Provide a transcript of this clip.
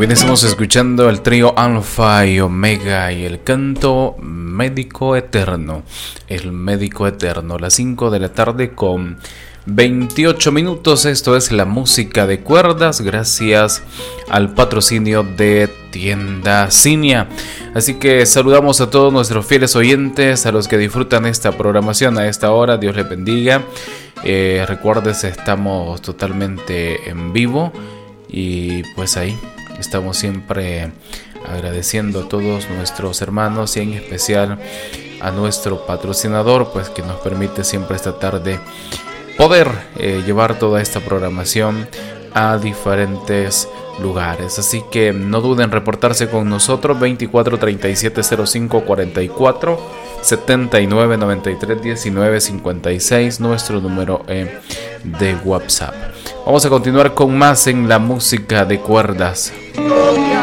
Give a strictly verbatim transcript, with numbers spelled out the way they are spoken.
bien, estamos escuchando el trío Alfa y Omega y el canto Médico Eterno. El Médico Eterno, las cinco de la tarde con veintiocho minutos. Esto es la música de cuerdas, gracias al patrocinio de Tienda Cinia. Así que saludamos a todos nuestros fieles oyentes, a los que disfrutan esta programación a esta hora. Dios les bendiga. Eh, recuerdes, estamos totalmente en vivo y pues ahí estamos siempre agradeciendo a todos nuestros hermanos y en especial a nuestro patrocinador, pues que nos permite siempre esta tarde poder eh, llevar toda esta programación a diferentes lugares. Así que no duden en reportarse con nosotros. Veinticuatro treinta y siete cero cinco cuarenta y cuatro, setenta y nueve noventa y tres diecinueve cincuenta y seis, nuestro número eh, de WhatsApp. Vamos a continuar con más en la música de cuerdas.